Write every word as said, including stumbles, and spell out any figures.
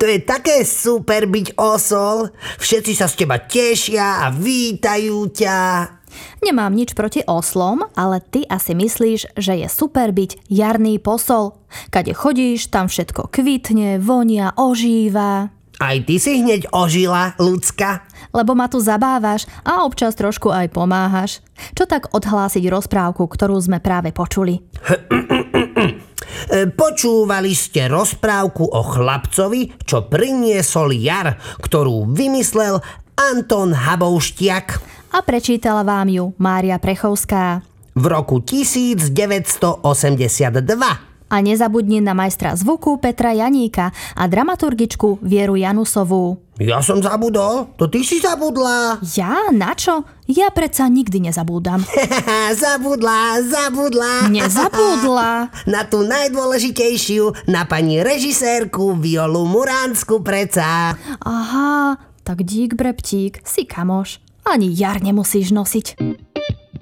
To je také super byť osol. Všetci sa z teba tešia a vítajú ťa. Nemám nič proti oslom, ale ty asi myslíš, že je super byť jarný posol. Kade chodíš, tam všetko kvitne, vonia, ožíva. Aj ty si hneď ožila, ľudská. Lebo ma tu zabávaš a občas trošku aj pomáhaš. Čo tak odhlásiť rozprávku, ktorú sme práve počuli? Počúvali ste rozprávku o chlapcovi, čo priniesol jar, ktorú vymyslel Anton Habouštiak. A prečítala vám ju Mária Prechovská. V roku devätnásťstoosemdesiatdva. A nezabudni na majstra zvuku Petra Janíka a dramaturgičku Vieru Janusovú. Ja som zabudol? To ty si zabudla. Ja? Na čo? Ja predsa nikdy nezabúdam. Zabudla, zabudla. Nezabudla. Na tú najdôležitejšiu, na pani režisérku Violu Muránsku preca. Aha, tak dík breptík, si kamoš. Ani jar nemusíš nosiť.